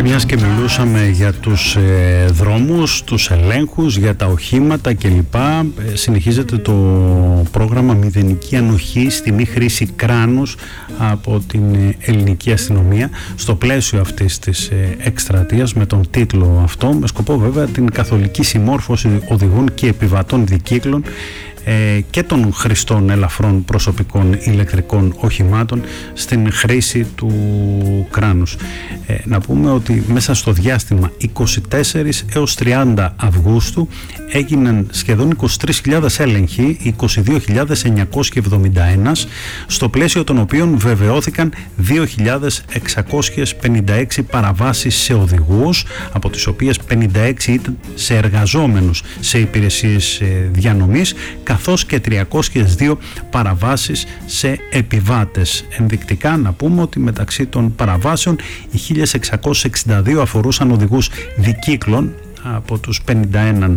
Και μιας και μιλούσαμε για τους δρόμους, τους ελέγχους, για τα οχήματα κλπ. Συνεχίζεται το πρόγραμμα Μηδενική Ανοχή στη μη χρήση κράνους από την ελληνική αστυνομία στο πλαίσιο αυτής της εκστρατείας με τον τίτλο αυτό, με σκοπό βέβαια την καθολική συμμόρφωση οδηγών και επιβατών δικύκλων και των χρηστών ελαφρών προσωπικών ηλεκτρικών οχημάτων στην χρήση του κράνους. Να πούμε ότι μέσα στο διάστημα 24 έως 30 Αυγούστου έγιναν σχεδόν 23.000 έλεγχοι, 22.971, στο πλαίσιο των οποίων βεβαιώθηκαν 2.656 παραβάσεις σε οδηγούς, από τις οποίες 56 ήταν σε εργαζόμενους σε υπηρεσίες διανομής, καθώς και 302 παραβάσεις σε επιβάτες. Ενδεικτικά να πούμε ότι μεταξύ των παραβάσεων οι 1.662 αφορούσαν οδηγούς δικύκλων, από τους 51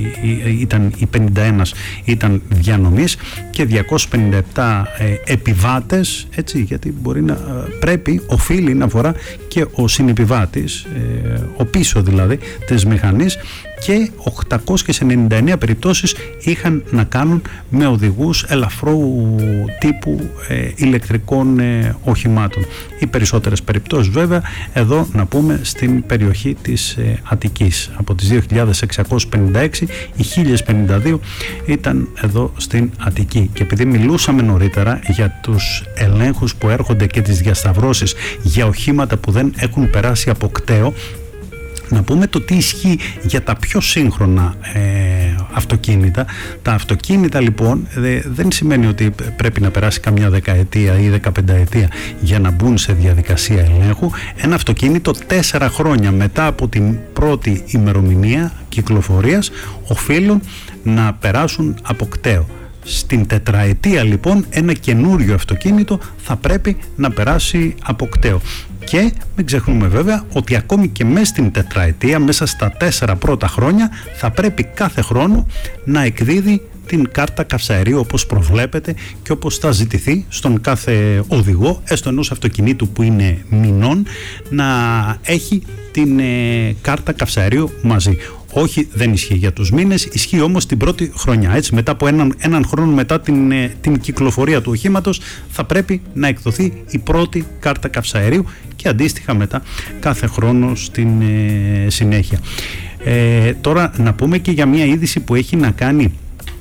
οι 51 ήταν διανομής και 257 επιβάτες, έτσι, γιατί μπορεί να οφείλει να αφορά και ο συνεπιβάτης, ο πίσω δηλαδή της μηχανής, και 899 περιπτώσεις είχαν να κάνουν με οδηγούς ελαφρού τύπου ηλεκτρικών οχημάτων. Οι περισσότερες περιπτώσεις βέβαια εδώ να πούμε στην περιοχή της Αττικής. Από τις 2.656 οι 1.052 ήταν εδώ στην Αττική. Και επειδή μιλούσαμε νωρίτερα για τους ελέγχους που έρχονται και τις διασταυρώσεις για οχήματα που δεν έχουν περάσει από κταίο, να πούμε το τι ισχύει για τα πιο σύγχρονα αυτοκίνητα. Τα αυτοκίνητα λοιπόν δεν σημαίνει ότι πρέπει να περάσει καμιά δεκαετία ή 15ετία για να μπουν σε διαδικασία ελέγχου. Ένα αυτοκίνητο 4 χρόνια μετά από την πρώτη ημερομηνία κυκλοφορίας οφείλουν να περάσουν από κταίο. Στην τετραετία λοιπόν ένα καινούριο αυτοκίνητο θα πρέπει να περάσει από κταίο. Και μην ξεχνούμε βέβαια ότι ακόμη και μέσα στην τετραετία, μέσα στα 4 πρώτα χρόνια, θα πρέπει κάθε χρόνο να εκδίδει την κάρτα καυσαερίου όπως προβλέπεται και όπως θα ζητηθεί στον κάθε οδηγό, έστω ενός αυτοκινήτου που είναι μηνών, να έχει την κάρτα καυσαερίου μαζί. Όχι, δεν ισχύει για τους μήνες, ισχύει όμως την πρώτη χρονιά. Έτσι, μετά από έναν χρόνο μετά την κυκλοφορία του οχήματος θα πρέπει να εκδοθεί η πρώτη κάρτα καυσαερίου και αντίστοιχα μετά κάθε χρόνο στην συνέχεια. Τώρα να πούμε και για μια είδηση που έχει να κάνει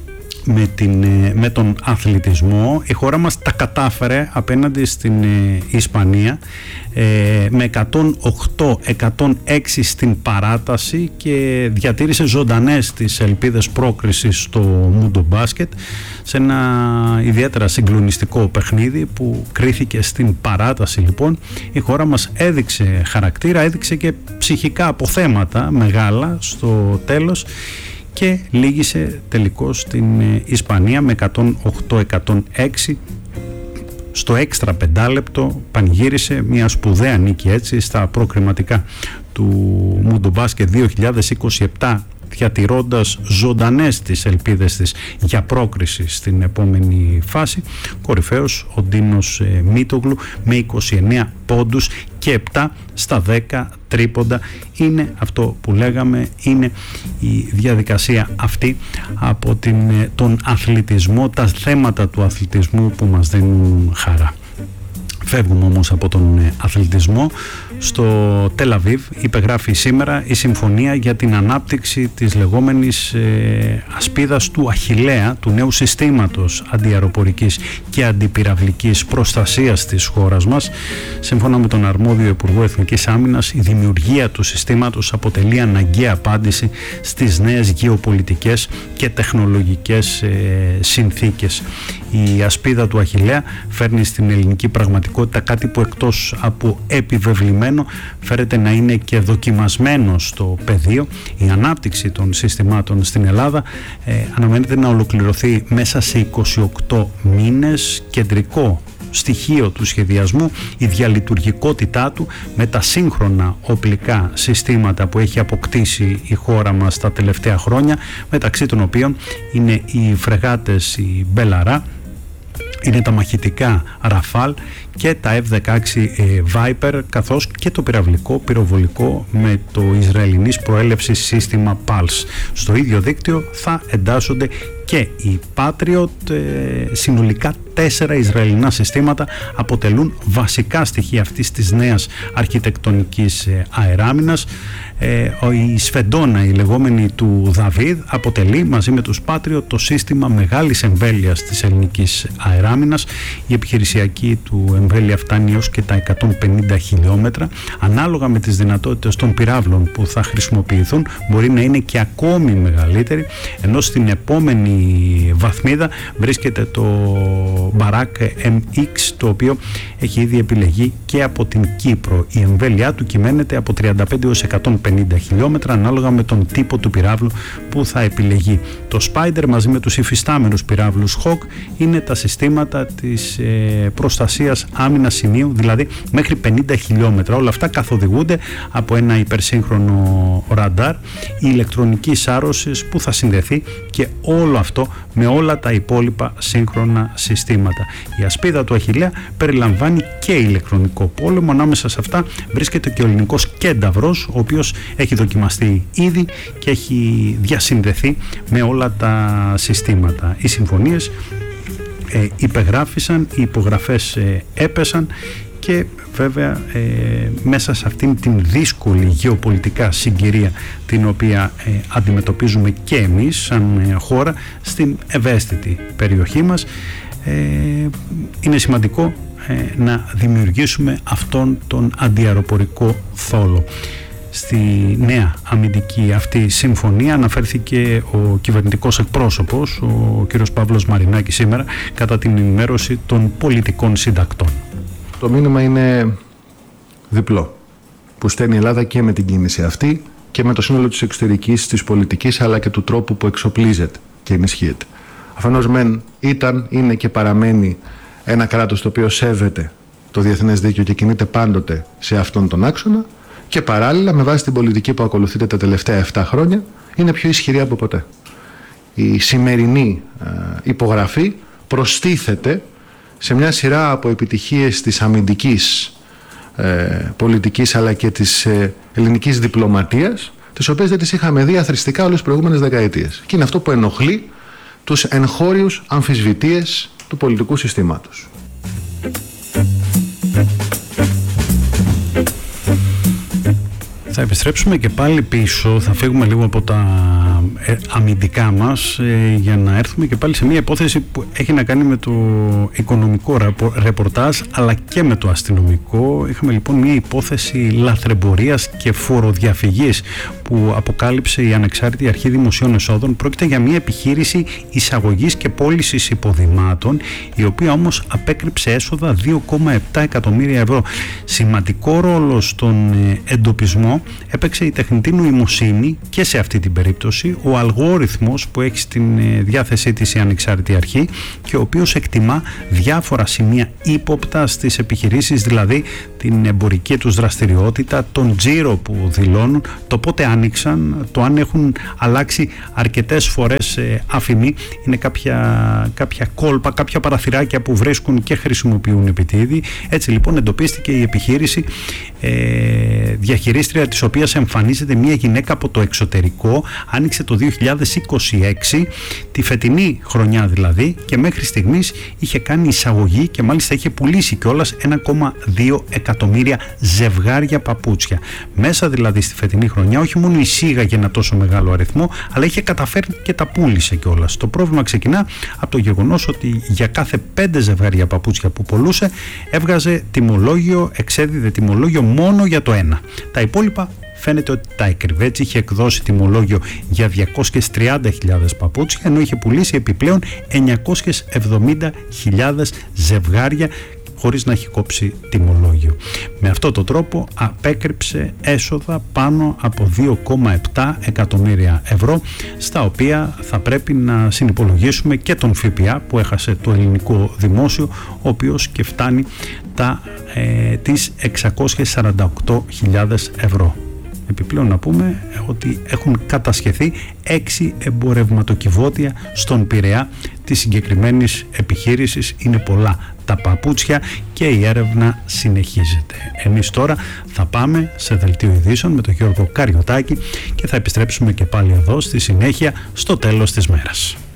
με τον αθλητισμό. Η χώρα μας τα κατάφερε απέναντι στην Ισπανία με 108-106 στην παράταση και διατήρησε ζωντανές τις ελπίδες πρόκρισης στο Μούντο Μπάσκετ σε ένα ιδιαίτερα συγκλονιστικό παιχνίδι που κρίθηκε στην παράταση. Λοιπόν, η χώρα μας έδειξε χαρακτήρα, έδειξε και ψυχικά αποθέματα μεγάλα στο τέλος και λύγησε τελικώς την Ισπανία με 108-106. Στο έξτρα 5 λεπτό πανηγύρισε μια σπουδαία νίκη, έτσι, στα προκριματικά του Μούντο Μπάσκετ 2027, διατηρώντας ζωντανές τις ελπίδες της για πρόκριση στην επόμενη φάση. Κορυφαίος ο Ντίνος Μίτογλου με 29 πόντους και 7 στα 10 τρίποντα. Είναι αυτό που λέγαμε, είναι η διαδικασία αυτή από τον αθλητισμό, τα θέματα του αθλητισμού που μας δίνουν χαρά. Φεύγουμε όμως από τον αθλητισμό. Στο Τελ Αβίβ υπεγράφει σήμερα η συμφωνία για την ανάπτυξη της λεγόμενης ασπίδας του Αχιλλέα, του νέου συστήματος αντιαεροπορικής και αντιπυραυλικής προστασίας της χώρας μας. Σύμφωνα με τον αρμόδιο Υπουργό Εθνικής Άμυνας, η δημιουργία του συστήματος αποτελεί αναγκαία απάντηση στις νέες γεωπολιτικές και τεχνολογικές συνθήκες. Η ασπίδα του Αχιλλέα φέρνει στην ελληνική πραγματικότητα κάτι που εκτός από επιβεβλημένο φέρεται να είναι και δοκιμασμένο στο πεδίο. Η ανάπτυξη των συστημάτων στην Ελλάδα αναμένεται να ολοκληρωθεί μέσα σε 28 μήνες. Κεντρικό στοιχείο του σχεδιασμού η διαλειτουργικότητά του με τα σύγχρονα οπλικά συστήματα που έχει αποκτήσει η χώρα μας τα τελευταία χρόνια, μεταξύ των οποίων είναι οι φρεγάτες η Μπελαρά, είναι τα μαχητικά Rafale και τα F-16 Viper, καθώς και το πυροβολικό με το Ισραηλινής προέλευσης σύστημα Pulse. Στο ίδιο δίκτυο θα εντάσσονται και οι Patriot. Συνολικά 4 Ισραηλινά συστήματα αποτελούν βασικά στοιχεία αυτής της νέας αρχιτεκτονικής αεράμινας. Η Σφεντόνα, η λεγόμενη του Δαβίδ, αποτελεί μαζί με τους Patriot το σύστημα μεγάλης εμβέλειας της ελληνικής αεράμινας. Η επιχειρησιακή του εμβέλεια φτάνει έως και τα 150 χιλιόμετρα. Ανάλογα με τις δυνατότητες των πυράβλων που θα χρησιμοποιηθούν, μπορεί να είναι και ακόμη μεγαλύτερη, ενώ στην επόμενη βαθμίδα βρίσκεται το Barak MX, το οποίο έχει ήδη επιλεγεί και από την Κύπρο. Η εμβέλειά του κυμαίνεται από 35 έως 150 χιλιόμετρα, ανάλογα με τον τύπο του πυράβλου που θα επιλεγεί. Το Spider μαζί με τους υφιστάμενους πυράβλους Hawk είναι τα συστήματα της προστασίας άμυνας σημείου, δηλαδή μέχρι 50 χιλιόμετρα. Όλα αυτά καθοδηγούνται από ένα υπερσύγχρονο ραντάρ ηλεκτρονικής σάρωσης που θα συνδεθεί και όλο αυτό με όλα τα υπόλοιπα σύγχρονα συστήματα. Η ασπίδα του Αχιλλέα περιλαμβάνει και ηλεκτρονικό πόλεμο. Ανάμεσα σε αυτά βρίσκεται και ο ελληνικός Κένταβρος, ο οποίος έχει δοκιμαστεί ήδη και έχει διασυνδεθεί με όλα τα συστήματα. Οι συμφωνίες υπεγράφησαν, οι υπογραφές έπεσαν και βέβαια μέσα σε αυτήν την δύσκολη γεωπολιτικά συγκυρία την οποία αντιμετωπίζουμε και εμείς σαν χώρα στην ευαίσθητη περιοχή μας, είναι σημαντικό να δημιουργήσουμε αυτόν τον αντιαεροπορικό θόλο. Στη νέα αμυντική αυτή συμφωνία αναφέρθηκε ο κυβερνητικός εκπρόσωπος, ο κ. Παύλος Μαρινάκης, σήμερα κατά την ενημέρωση των πολιτικών συντακτών. Το μήνυμα είναι διπλό που στέλνει η Ελλάδα και με την κίνηση αυτή και με το σύνολο της εξωτερικής, της πολιτικής, αλλά και του τρόπου που εξοπλίζεται και ενισχύεται. Αφενός μεν ήταν, είναι και παραμένει ένα κράτος το οποίο σέβεται το διεθνές δίκαιο και κινείται πάντοτε σε αυτόν τον άξονα, και παράλληλα με βάση την πολιτική που ακολουθείται τα τελευταία 7 χρόνια είναι πιο ισχυρή από ποτέ. Η σημερινή υπογραφή προστίθεται σε μια σειρά από επιτυχίες της αμυντικής πολιτικής αλλά και της ελληνικής διπλωματίας, τις οποίες δεν τις είχαμε δει αθροιστικά όλες τις προηγούμενες δεκαετίες. Και είναι αυτό που ενοχλεί τους εγχώριους αμφισβητείες του πολιτικού συστήματος. Θα επιστρέψουμε και πάλι πίσω, θα φύγουμε λίγο από τα αμυντικά μας για να έρθουμε και πάλι σε μια υπόθεση που έχει να κάνει με το οικονομικό ρεπορτάζ αλλά και με το αστυνομικό. Είχαμε λοιπόν μια υπόθεση λαθρεμπορίας και φοροδιαφυγής που αποκάλυψε η Ανεξάρτητη Αρχή Δημοσίων Εσόδων. Πρόκειται για μια επιχείρηση εισαγωγής και πώλησης υποδημάτων, η οποία όμως απέκρυψε έσοδα 2,7 εκατομμύρια ευρώ. Σημαντικό ρόλο στον εντοπισμό έπαιξε η τεχνητή νοημοσύνη και σε αυτή την περίπτωση, ο αλγόριθμος που έχει στην διάθεσή της η Ανεξάρτητη Αρχή και ο οποίος εκτιμά διάφορα σημεία ύποπτα στις επιχειρήσεις, δηλαδή την εμπορική τους δραστηριότητα, τον τζίρο που δηλώνουν, το πότε άνοιξαν, το αν έχουν αλλάξει αρκετές φορές αφημί. Είναι κάποια κόλπα, κάποια παραθυράκια που βρίσκουν και χρησιμοποιούν επιτίδη. Έτσι λοιπόν εντοπίστηκε η επιχείρηση, διαχειρίστρια της οποίας εμφανίζεται μια γυναίκα από το εξωτερικό. Άνοιξε το 2026, τη φετινή χρονιά δηλαδή, και μέχρι στιγμής είχε κάνει εισαγωγή και μάλιστα είχε πουλήσει κιόλας 1,2 εκατομμύρια ζευγάρια παπούτσια. Μέσα δηλαδή στη φετινή χρονιά όχι μόνο εισήγαγε ένα τόσο μεγάλο αριθμό, αλλά είχε καταφέρει και τα πούλησε κιόλας. Το πρόβλημα ξεκινά από το γεγονός ότι για κάθε 5 ζευγάρια παπούτσια που πουλούσε έβγαζε τιμολόγιο, εξέδιδε τιμολόγιο μόνο για το ένα. Τα υπόλοιπα φαίνεται ότι τα έκρυβε. Έτσι είχε εκδώσει τιμολόγιο για 230.000 παπούτσια, ενώ είχε πουλήσει επιπλέον 970.000 ζευγάρια χωρίς να έχει κόψει τιμολόγιο. Με αυτόν τον τρόπο απέκρυψε έσοδα πάνω από 2,7 εκατομμύρια ευρώ, στα οποία θα πρέπει να συνυπολογίσουμε και τον ΦΠΑ που έχασε το ελληνικό δημόσιο, ο οποίος και φτάνει τις 648.000 ευρώ. Επιπλέον να πούμε ότι έχουν κατασχεθεί 6 εμπορευματοκιβώτια στον Πειραιά της συγκεκριμένης επιχείρησης. Είναι πολλά τα παπούτσια και η έρευνα συνεχίζεται. Εμείς τώρα θα πάμε σε δελτίο ειδήσεων με τον Γιώργο Καριωτάκη και θα επιστρέψουμε και πάλι εδώ στη συνέχεια στο τέλος της μέρας.